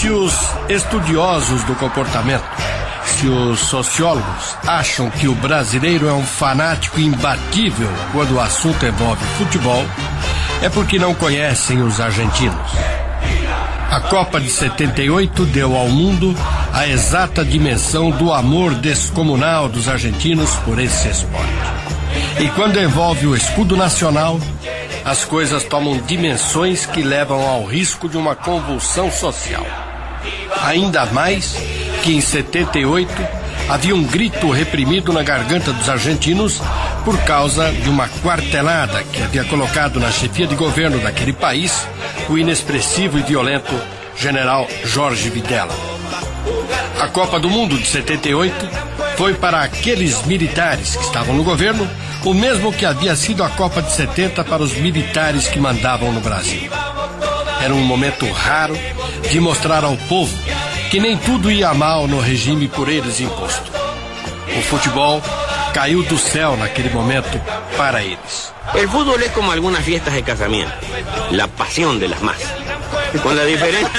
Se os estudiosos do comportamento, se os sociólogos acham que o brasileiro é um fanático imbatível quando o assunto envolve futebol, é porque não conhecem os argentinos. A Copa de 78 deu ao mundo a exata dimensão do amor descomunal dos argentinos por esse esporte. E quando envolve o escudo nacional, as coisas tomam dimensões que levam ao risco de uma convulsão social. Ainda mais que em 78 havia um grito reprimido na garganta dos argentinos por causa de uma quartelada que havia colocado na chefia de governo daquele país o inexpressivo e violento general Jorge Videla. A Copa do Mundo de 78 foi para aqueles militares que estavam no governo o mesmo que havia sido a Copa de 70 para os militares que mandavam no Brasil. Era um momento raro de mostrar ao povo que nem tudo ia mal no regime por eles imposto. O futebol caiu do céu naquele momento para eles. El fútbol es como algunas fiestas de casamiento, la pasión de las masas. Con la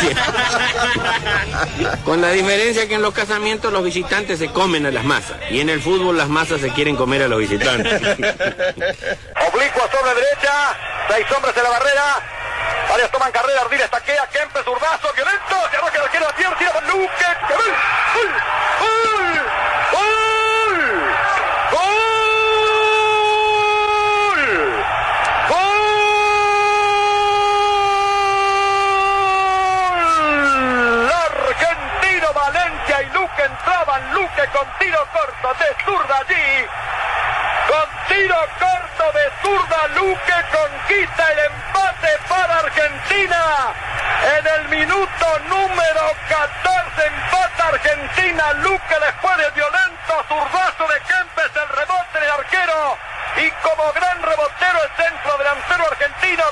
diferencia que en los casamientos los visitantes se comen a las masas y en el fútbol las masas se quieren comer a los visitantes. Oblicua sobre derecha, 6 hombres en la barrera. Varios toman carrera, Ardiles taquea, Kempes, zurdazo, violento, se arroja el arquero a tierra, tira por Luque, ¡gol! ¡Gol! ¡Gol! ¡Gol! ¡Gol! Argentino, Valencia y Luque entraban, Luque con tiro corto de zurda allí. Con tiro corto de zurda, Luque conquista el empate para Argentina. En el minuto número 14 empata Argentina. Luque después del violento zurdazo de Kempes, el rebote del arquero. Y como gran rebotero el centro delantero argentino